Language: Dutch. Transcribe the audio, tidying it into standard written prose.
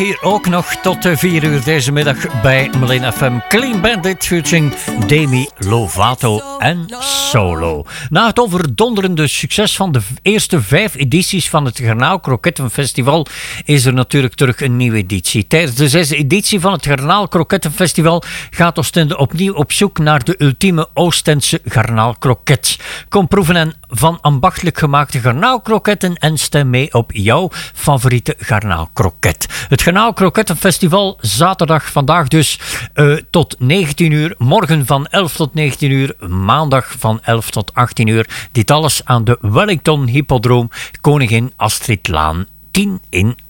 Hier ook nog tot 4 uur deze middag bij Melena FM. Clean Bandit featuring Demi Lovato en Solo. Na het overdonderende succes van de eerste 5 edities van het Garnaal Krokettenfestival is er natuurlijk terug een nieuwe editie. Tijdens de 6e editie van het Garnaal Krokettenfestival gaat Oostende opnieuw op zoek naar de ultieme Oostense garnaalkroket. Kom proeven van ambachtelijk gemaakte garnaalkroketten en stem mee op jouw favoriete garnaalkroket. Het Garnaal Krokettenfestival zaterdag vandaag dus tot 19 uur. Morgen van 11 tot 19 uur. Maandag van 11 tot 18 uur. Dit alles aan de Wellington Hippodroom Koningin Astridlaan 10 in